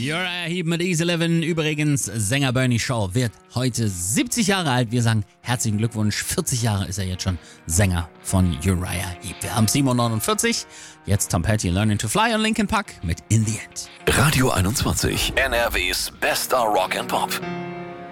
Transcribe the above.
Uriah Heep mit Easy Livin'. Übrigens, Sänger Bernie Shaw wird heute 70 Jahre alt. Wir sagen herzlichen Glückwunsch. 40 Jahre ist er jetzt schon Sänger von Uriah Heep. Wir haben 7:49 Uhr. Jetzt Tom Petty, Learning to Fly und Linkin Park mit In the End. Radio 21, NRWs bester Rock and Pop.